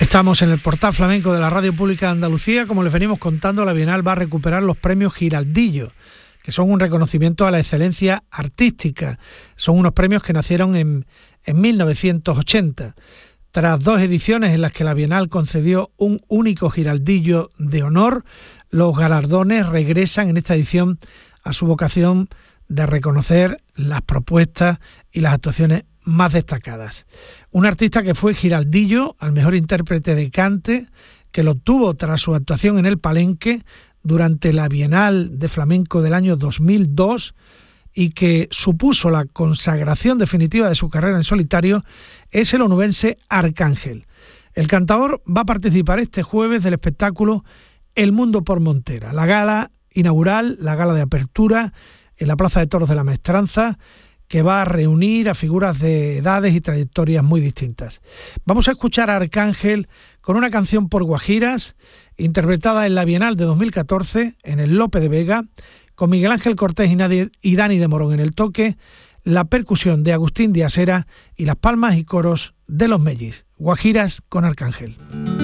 Estamos en el portal flamenco de la Radio Pública de Andalucía. Como les venimos contando, la Bienal va a recuperar los premios Giraldillo, que son un reconocimiento a la excelencia artística. Son unos premios que nacieron en 1980. Tras 2 ediciones en las que la Bienal concedió un único Giraldillo de honor, los galardones regresan en esta edición a su vocación de reconocer las propuestas y las actuaciones más destacadas. Un artista que fue Giraldillo al mejor intérprete de cante, que lo obtuvo tras su actuación en el Palenque durante la Bienal de Flamenco del año 2002 y que supuso la consagración definitiva de su carrera en solitario, es el onubense Arcángel. El cantador va a participar este jueves del espectáculo El Mundo por Montera, la gala inaugural, la gala de apertura en la Plaza de Toros de la Maestranza, que va a reunir a figuras de edades y trayectorias muy distintas. Vamos a escuchar a Arcángel con una canción por Guajiras, interpretada en la Bienal de 2014 en el Lope de Vega, con Miguel Ángel Cortés y Dani de Morón en el toque, la percusión de Agustín Díaz Hera y las palmas y coros de los Mellis. Guajiras con Arcángel.